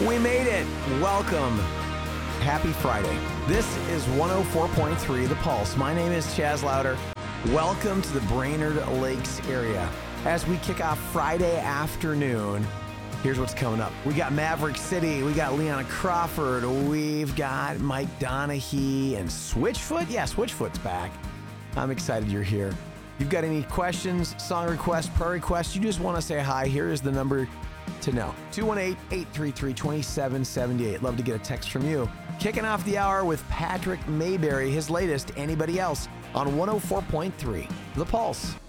We made it. Welcome. Happy Friday. This is 104.3 The Pulse. My name is Chaz Louder. Welcome to the Brainerd Lakes area. As we kick off Friday afternoon, here's what's coming up. We got Maverick City. We got Leona Crawford. We've got Mike Donahue and Switchfoot. Yeah, Switchfoot's back. I'm excited you're here. If you've got any questions, song requests, prayer requests, you just want to say hi, here is the number to know. 218-833-2778. Love to get a text from you. Kicking off the hour with Patrick Mayberry, his latest, Anybody Else, on 104.3 The Pulse.